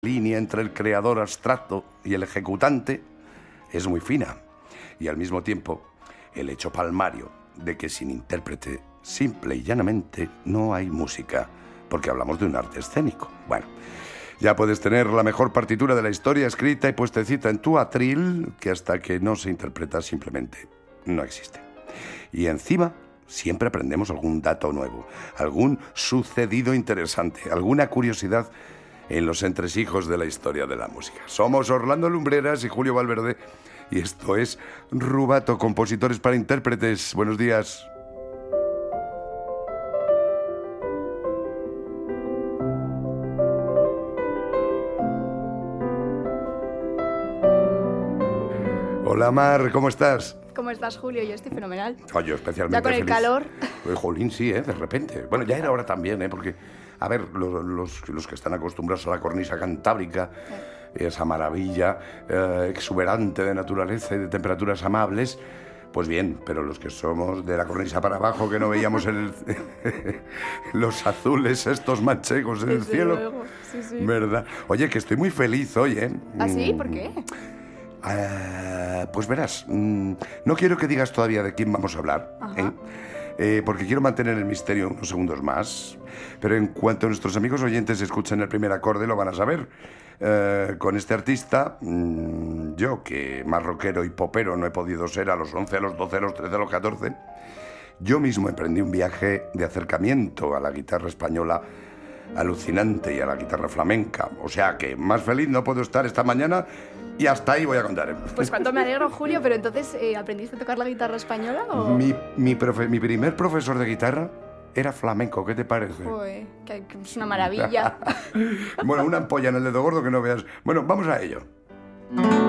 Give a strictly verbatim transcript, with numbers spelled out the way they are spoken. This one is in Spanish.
línea entre el creador abstracto y el ejecutante es muy fina. Y al mismo tiempo, el hecho palmario de que sin intérprete, simple y llanamente, no hay música, porque hablamos de un arte escénico. Bueno, ya puedes tener la mejor partitura de la historia escrita y puestecita en tu atril, que hasta que no se interpreta simplemente no existe. Y encima, siempre aprendemos algún dato nuevo, algún sucedido interesante, alguna curiosidad en los entresijos de la historia de la música. Somos Orlando Lumbreras y Julio Valverde, y esto es Rubato, compositores para intérpretes. Buenos días. Hola Mar, ¿cómo estás? ¿Cómo estás, Julio? Yo estoy fenomenal. Oh, yo especialmente ya con el feliz. calor. Eh, Jolín, sí, ¿eh? De repente. Bueno, ya era hora también, ¿eh? Porque, a ver, los, los, los que están acostumbrados a la cornisa cantábrica, sí, esa maravilla eh, exuberante de naturaleza y de temperaturas amables, pues bien, pero los que somos de la cornisa para abajo, que no veíamos el, los azules, estos manchegos en el Desde cielo. luego. Sí, sí. ¿Verdad? Oye, que estoy muy feliz hoy, ¿eh? ¿Ah, sí? ¿Por qué? Uh, pues verás, mm, no quiero que digas todavía de quién vamos a hablar, ¿eh? Eh, porque quiero mantener el misterio unos segundos más. Pero en cuanto nuestros amigos oyentes escuchen el primer acorde, lo van a saber. Uh, con este artista, mmm, yo, que más rockero y popero no he podido ser a los once, a los doce, a los trece, a los catorce, yo mismo emprendí un viaje de acercamiento a la guitarra española alucinante y a la guitarra flamenca. O sea que más feliz no puedo estar esta mañana. Y hasta ahí voy a contar. Pues cuánto me alegro, Julio, pero entonces, eh, ¿aprendiste a tocar la guitarra española o...? Mi, mi, profe, mi primer profesor de guitarra era flamenco, ¿qué te parece? Uy, que, que es una maravilla. Bueno, una ampolla en el dedo gordo que no veas. Bueno, vamos a ello.